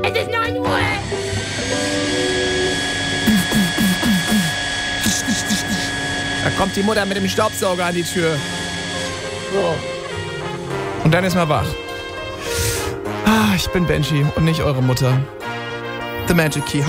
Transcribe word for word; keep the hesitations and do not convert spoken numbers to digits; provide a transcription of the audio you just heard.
Es ist neun Uhr. Da kommt die Mutter mit dem Staubsauger an die Tür. So. Und dann ist man wach. Ah, ich bin Benji und nicht eure Mutter. The Magic Key.